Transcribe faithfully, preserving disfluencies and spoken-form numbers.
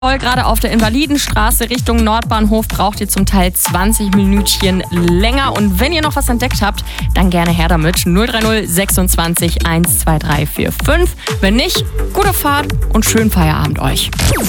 Gerade auf der Invalidenstraße Richtung Nordbahnhof braucht ihr zum Teil zwanzig Minütchen länger. Und wenn ihr noch was entdeckt habt, dann gerne her damit. null drei null sechsundzwanzig eins zwei drei vier fünf. Wenn nicht, gute Fahrt und schönen Feierabend euch.